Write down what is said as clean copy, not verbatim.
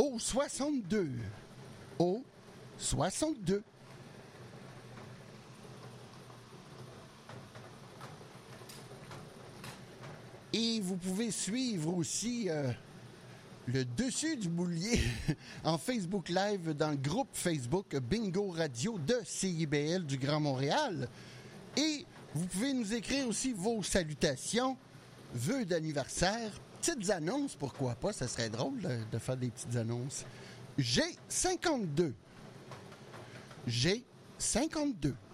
au 62. Au 62. Et vous pouvez suivre aussi le dessus du boulier en Facebook Live dans le groupe Facebook Bingo Radio de CIBL du Grand Montréal. Et vous pouvez nous écrire aussi vos salutations, vœux d'anniversaire, petites annonces, pourquoi pas, ça serait drôle de faire des petites annonces. J'ai 52. J'ai 52.